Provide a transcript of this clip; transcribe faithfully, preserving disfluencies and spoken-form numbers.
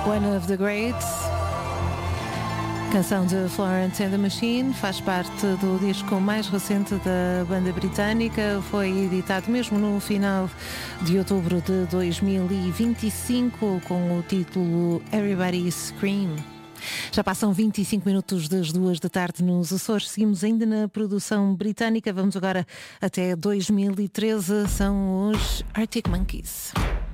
One of the Greats, canção de Florence and the Machine, faz parte do disco mais recente da banda britânica, foi editado mesmo no final de outubro de dois mil e vinte e cinco com o título Everybody Scream. Já passam vinte e cinco minutos das duas da tarde nos Açores, seguimos ainda na produção britânica, vamos agora até dois mil e treze, são os Arctic Monkeys.